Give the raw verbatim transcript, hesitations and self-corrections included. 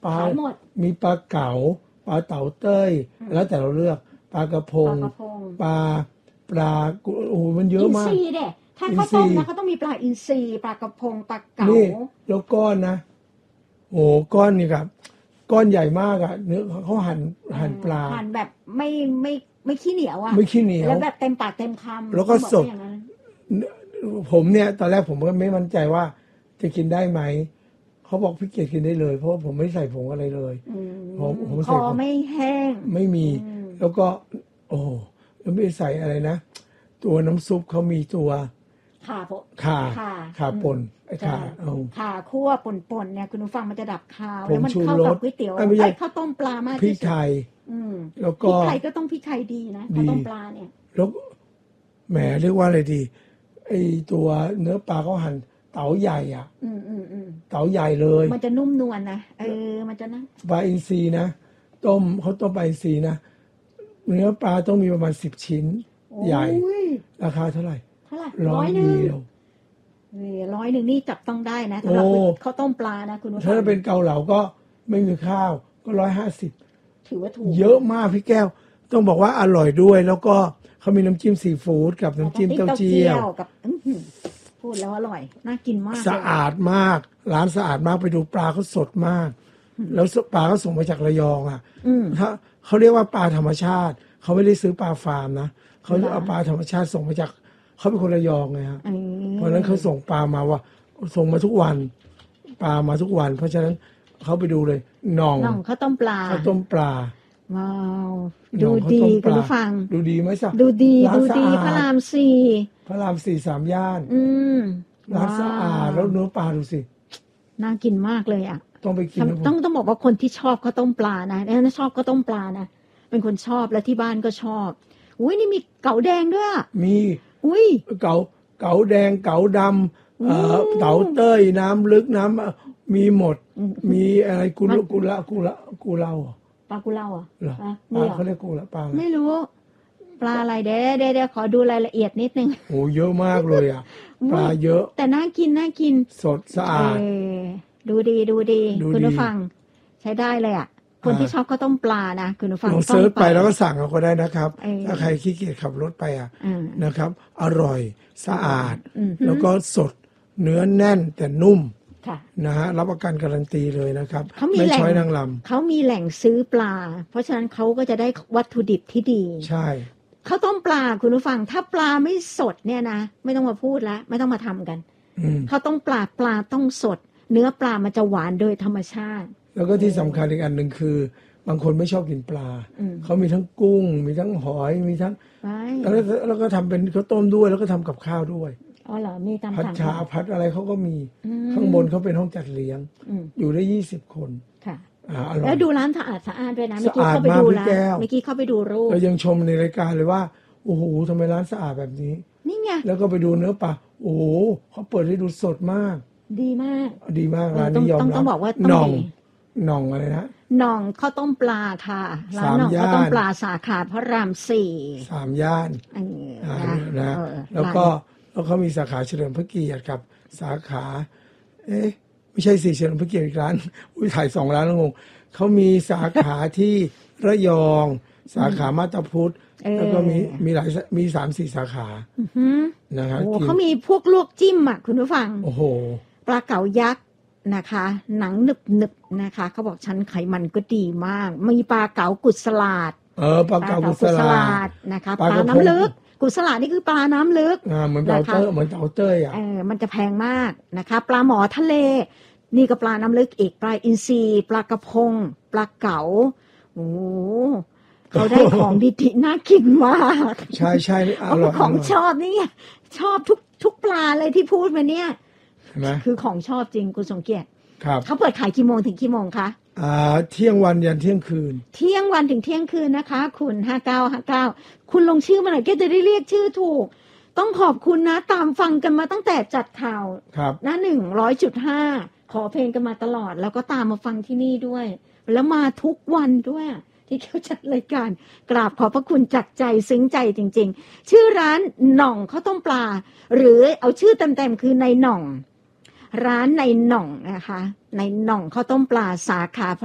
ปลามีปลาเก๋าปลาเต่าเต้ยแล้วแต่เราเลือกปลากระพงปลาปลาโอ้โหมันเยอะมากอินทรีเด้ถ้าข้าวต้มนะเขาต้องมีปลาอินทรีปลากระพงปลาเก๋าแล้วก้อนนะโอ้ก้อนนี่ครับก้อนใหญ่มากอ่ะเนื้อเขาหั่นหั่นปลาหั่นแบบไม่ไม่ไม่ขี้เหนียวอ่ะไม่ขี้เหนียวแล้วแบบเต็มปากเต็มคำแล้วก็สดผมเนี่ยตอนแรกผมก็ไม่มั่นใจว่าจะกินได้ไหมเขาบอกพี่เกียรติกินได้เลยเพราะผมไม่ใส่ผงอะไรเลยผมผมใส่ไม่แห้งไม่มีแล้วก็โอ้แล้วไม่ใส่อะไรนะตัวน้ำซุปเขามีตัวข่าข่าข่าป่นไอ้ข่าข่าคั่วป่นๆเนี่ยคุณผู้ฟังมันจะดับคาวแล้วมันเข้ากับก๋วยเตี๋ยวไอ้ข้าวต้มปลามากพริกไทยแล้วก็พริกไทยก็ต้องพริกไทยดีนะข้าวต้มปลาเนี่ยแล้วแหมเรียกว่าอะไรดีไอ้ตัวเนื้อปลาเขาหั่นเต๋าใหญ่อ่ะเต๋าใหญ่เลยมันจะนุ่มนวลนะเออมันจะนะปลาอินทรีนะต้มเขาต้มปลาอินทรีนะเนื้อปลาต้องมีประมาณสิบชิ้นใหญ่ราคาเท่าไหร่เท่าไหร่ร้อยเดียวร้อยหนึ่งนี่จับต้องได้นะสำหรับข้าวต้มปลานะคุณผู้ชมถ้าเป็นเกาเหลาก็ไม่มีข้าวก็ร้อยห้าสิบถือว่าถูกเยอะมากพี่แก้วต้องบอกว่าอร่อยด้วยแล้วก็เขามีน้ำจิ้มซีฟู้ดกับน้ำจิ้มเต้าเจี้ยวกับพูดแล้วอร่อยน่ากินมากสะอาดมากร้านสะอาดมากไปดูปลาเขาสดมากแล้วปลาเขาส่งมาจากระยองอ่ะถ้าเขาเรียกว่าปลาธรรมชาติเขาไม่ได้ซื้อปลาฟาร์มนะเขาเอาปลาธรรมชาติส่งมาจากเขาเป็นคนระยองไงฮะเพราะฉะนั้นเขาส่งปลามาว่าส่งมาทุกวันปลามาทุกวันเพราะฉะนั้นเขาไปดูเลยหน่องหน่องข้าวต้มปลาข้าวต้มปลาว้าวดูดีคุณผู้ฟังดูดีไหมจ๊ะดูดีดูดีพระรามสี่พระรามสี่สามย่านอืมร้านสะอาดแล้วเนื้อปลาดูสิน่ากินมากเลยอ่ะต้องไปกินต้องต้องบอกว่าคนที่ชอบข้าวต้มปลานะเนี่ยชอบข้าวต้มปลานะเป็นคนชอบและที่บ้านก็ชอบอุ้ยนี่มีเก๋าแดงด้วยมีอุ้ยเก๋าเก๋าแดงเก๋าดำเอ่อเก๋าเต้ยน้ำลึกน้ำมีหมดมีอะไรกุลกุละกุละกุเลาปลากุเลาอ่ะเหรอปลาเขาเรียกกุละปลาไม่รู้ปลาอะไรเด้เด้เด้ขอดูรายละเอียดนิดนึงโอ้เยอะมากเลยอ่ะปลาเยอะแต่น่ากินน่ากินสดสะอาดดูดีดูดีคุณผู้ฟังใช้ได้เลยอ่ะคนที่ชอบข้าวต้มปลานะคุณผู้ฟังลองเซิร์ชไปแล้วก็สั่งเอาก็ได้นะครับถ้าใครขี้เกียจขับรถไปอ่ะนะครับอร่อยสะอาดแล้วก็สดเนื้อแน่นแต่นุ่มนะฮะรับประกันการันตีเลยนะครับไม่ช้อยนางลำเขามีแหล่งซื้อปลาเพราะฉะนั้นเขาก็จะได้วัตถุดิบที่ดีใช่ข้าวต้มปลาคุณผู้ฟังถ้าปลาไม่สดเนี่ยนะไม่ต้องมาพูดแล้วไม่ต้องมาทำกันข้าวต้มปลาปลาต้องสดเนื้อปลามันจะหวานโดยธรรมชาติแล้วก็ที่สำคัญอีกอันหนึ่งคือบางคนไม่ชอบกินปลาเขามีทั้งกุ้งมีทั้งหอยมีทั้งแล้วแล้วก็ทำเป็นข้าวต้มด้วยแล้วก็ทำกับข้าวด้วยอ๋อเหรอมีตามผัดชาผัดอะไรเขาก็มีข้างบนเขาเป็นห้องจัดเลี้ยงอยู่ได้ยี่สิบคนค่ะแล้วดูร้านสะอาดสะอาดด้วยนะเมื่อกี้เข้าไปดูแล้วเมื่อกี้เข้าไปดูรูปเรายังชมในรายการเลยว่าโอ้โหทำไมร้านสะอาดแบบนี้นี่ไงแล้วก็ไปดูเนื้อปลาโอ้โหเขาเปิดให้ดูสดมากดีมากดีมากร้านนี้ยอมรับต้องบอกว่าหน่องหน่องอะไรนะหน่องข้าวต้มปลาค่ะร้านหน่องข้าวต้มปลาสาขาพระรามสี่สามย่านนะแล้วก็แล้วเขามีสาขาเฉลิมพระเกียรติกับสาขาเอ๊ะไม่ใช่สี่เฉลิมพระเกียรติอีกร้านอุ้ยถ่ายสองร้านแล้วงงเขามีสาขาที่ระยองสาขามาตาพุทธแล้วก็มีมีหลายมีสามสี่สาขานะครับโอ้เขามีพวกลวกจิ้มอ่ะคุณผู้ฟังโอ้โหปลาเก๋ายักษ์นะคะหนังหนึบหนึบนะคะเขาบอกชั้นไขมันก็ดีมากมีปลาเก๋ากุศลาดเออปลาเก๋ากุศลาดนะคะปลาน้ำลึกกุศลาดนี่คือปลาน้ำลึกอ่าเหมือนเต่าเต้ยเหมือนเต่าเต้ยอ่ะเออมันจะแพงมากนะคะปลาหมอทะเลนี่ก็ปลาน้ำลึกอีกปลาอินทรีปลากระพงปลาเก๋าโอ้เขาได้ของดีๆน่ากินมากใช่ใช่อร่อยของชอบนี่ชอบทุกทุกปลาเลยที่พูดมาเนี่ยคือของชอบจริงคุณสมเกียรติครับเขาเปิดขายกี่โมงถึงกี่โมงคะอ่าเที่ยงวันยันเที่ยงคืนเที่ยงวันถึงเที่ยงคืนนะคะคุณห้าเก้าห้าเก้าคุณลงชื่อมาหน่อยแกจะได้เรียกชื่อถูกต้องขอบคุณนะตามฟังกันมาตั้งแต่จัดข่าวนะหนึ่งร้อยจุดห้าขอเพลงกันมาตลอดแล้วก็ตามมาฟังที่นี่ด้วยแล้วมาทุกวันด้วยที่เขาจัดรายการกราบขอบพระคุณจากใจซึ้งใจจริงๆชื่อร้านหน่องข้าวต้มปลาหรือเอาชื่อเต็มๆคือในหน่องร้านในหน่องนะคะในหน่องข้าวต้มปลาสาขา